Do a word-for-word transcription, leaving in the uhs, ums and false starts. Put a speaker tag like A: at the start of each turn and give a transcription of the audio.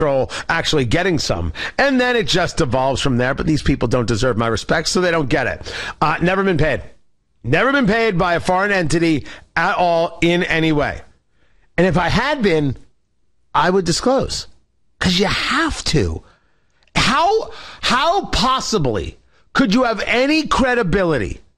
A: actually getting some. And then it just evolves from there. But these people don't deserve my respect, so they don't get it. Uh, never been paid. Never been paid by a foreign entity at all in any way. And if I had been, I would disclose. Because you have to. How, how possibly could you have any credibility